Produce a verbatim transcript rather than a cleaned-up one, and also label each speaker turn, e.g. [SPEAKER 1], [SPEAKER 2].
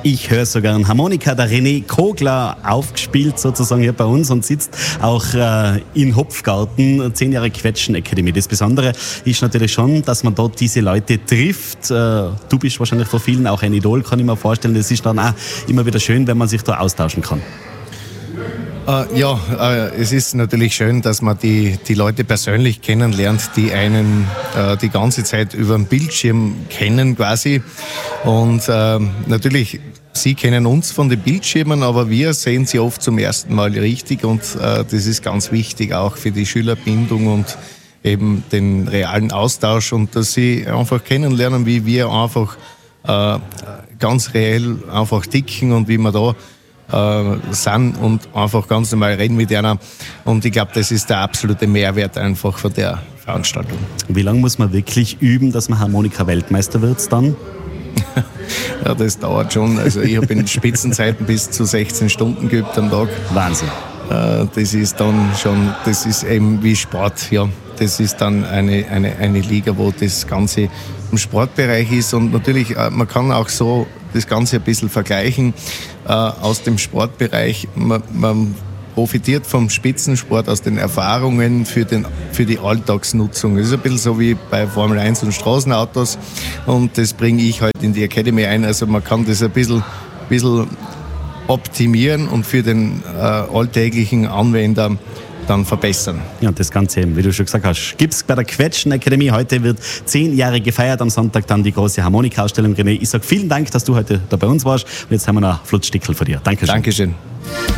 [SPEAKER 1] Ich höre sogar einen Harmonika, der René Kogler, aufgespielt sozusagen hier bei uns und sitzt auch äh, in Hopfgarten, zehn Jahre Quetschen Academy. Das Besondere ist natürlich schon, dass man dort diese Leute trifft. Äh, du bist wahrscheinlich für vielen auch ein Idol, kann ich mir vorstellen. Es ist dann auch immer wieder schön, wenn man sich da austauschen kann.
[SPEAKER 2] Äh, ja, äh, es ist natürlich schön, dass man die, die Leute persönlich kennenlernt, die einen äh, die ganze Zeit über den Bildschirm kennen quasi. Und äh, natürlich, sie kennen uns von den Bildschirmen, aber wir sehen sie oft zum ersten Mal richtig. Und äh, das ist ganz wichtig auch für die Schülerbindung und eben den realen Austausch. Und dass sie einfach kennenlernen, wie wir einfach äh, ganz reell einfach ticken und wie man da Äh, sind und einfach ganz normal reden mit einer. Und ich glaube, das ist der absolute Mehrwert einfach von der Veranstaltung.
[SPEAKER 1] Wie lange muss man wirklich üben, dass man Harmonika-Weltmeister wird dann?
[SPEAKER 2] Ja, das dauert schon. Also ich habe in Spitzenzeiten bis zu sechzehn Stunden geübt am Tag.
[SPEAKER 1] Wahnsinn.
[SPEAKER 2] Äh, das ist dann schon, das ist eben wie Sport, ja. Das ist dann eine, eine, eine Liga, wo das Ganze im Sportbereich ist. Und natürlich, man kann auch so das Ganze ein bisschen vergleichen äh, aus dem Sportbereich. Man, man profitiert vom Spitzensport aus den Erfahrungen für, den, für die Alltagsnutzung. Das ist ein bisschen so wie bei Formel eins und Straßenautos und das bringe ich halt in die Academy ein. Also man kann das ein bisschen, bisschen optimieren und für den äh, alltäglichen Anwender dann verbessern.
[SPEAKER 1] Ja, und das Ganze eben, wie du schon gesagt hast, gibt es bei der Quetschen Academy. Heute wird zehn Jahre gefeiert, am Sonntag dann die große Harmonika-Ausstellung. René, ich sage vielen Dank, dass du heute da bei uns warst und jetzt haben wir noch ein Flutstickel von dir. Dankeschön.
[SPEAKER 2] Dankeschön.